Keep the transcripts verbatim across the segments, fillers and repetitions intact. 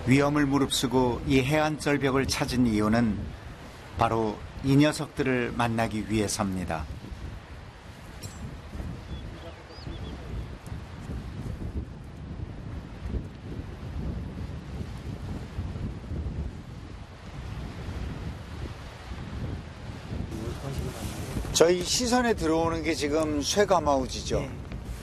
위험을 무릅쓰고 이 해안 절벽을 찾은 이유는 바로 이 녀석들을 만나기 위해서입니다. 저희 시선에 들어오는 게 지금 쇠가마우지죠? 네.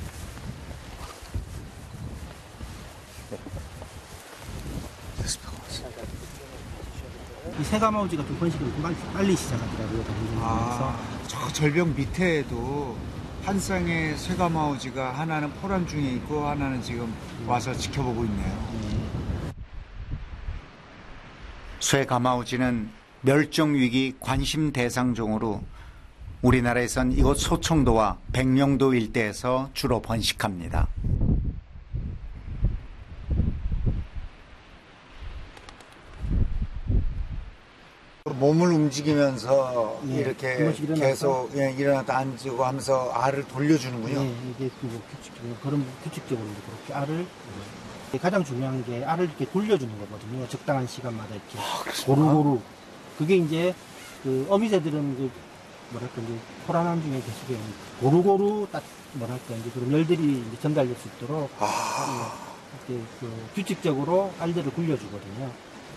이 쇠가마우지가 좀 번식을 좀 빨리, 빨리 시작하더라고요. 아, 저 절벽 밑에에도 한 쌍의 쇠가마우지가 하나는 포란 중에 있고 하나는 지금 와서 지켜보고 있네요. 네. 쇠가마우지는 멸종위기 관심 대상종으로 우리나라에선 이곳 소청도와 백령도 일대에서 주로 번식합니다. 몸을 움직이면서 네, 이렇게 계속 예, 일어났다 앉고 하면서 알을 돌려주는군요. 네, 이게 뭐 규칙적으로, 그런 규칙적으로 그렇게 알을, 가장 중요한 게 알을 이렇게 돌려주는 거거든요. 적당한 시간마다 이렇게. 아, 고루고루. 그게 이제 그 어미새들은 그 뭐랄까 이제 포란함 중에 계속 고루고루 딱 뭐랄까 이제 그런 열들이 이제 전달될 수 있도록 아. 이렇게 그 규칙적으로 알들을 굴려주거든요.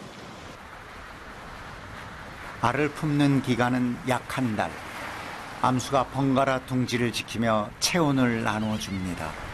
알을 품는 기간은 약 한 달. 암수가 번갈아 둥지를 지키며 체온을 나누어 줍니다.